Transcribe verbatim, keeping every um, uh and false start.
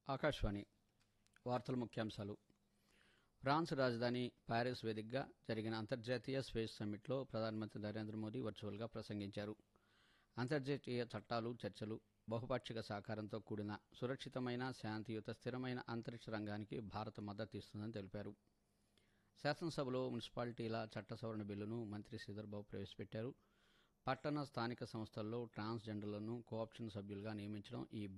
ఆకాశవాణి వార్తల ముఖ్యాంశాలు. ఫ్రాన్స్ రాజధాని ప్యారిస్ వేదికగా జరిగిన అంతర్జాతీయ స్పేస్ సమ్మిట్లో ప్రధానమంత్రి నరేంద్ర మోదీ వర్చువల్గా ప్రసంగించారు. అంతర్జాతీయ చట్టాలు, చర్చలు, బహుపాక్షిక సహకారంతో కూడిన సురక్షితమైన, శాంతియుత, స్థిరమైన అంతరిక్ష రంగానికి భారత్ మద్దతు ఇస్తుందని తెలిపారు. శాసనసభలో మున్సిపాలిటీల చట్ట సవరణ బిల్లును మంత్రి శ్రీధర్బాబు ప్రవేశపెట్టారు. పట్టణ, స్థానిక సంస్థల్లో ట్రాన్స్ జెండర్లను కోఆప్షన్ సభ్యులుగా నియమించడం ఈ